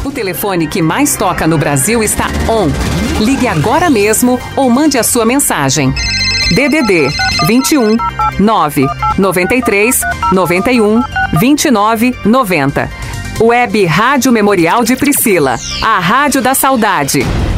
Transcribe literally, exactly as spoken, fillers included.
O telefone que mais toca no Brasil está on. Ligue agora mesmo ou mande a sua mensagem. D D D vinte e um, nove, noventa e três, noventa e um, vinte e nove, noventa. Web Rádio Memorial de Priscila, a Rádio da Saudade.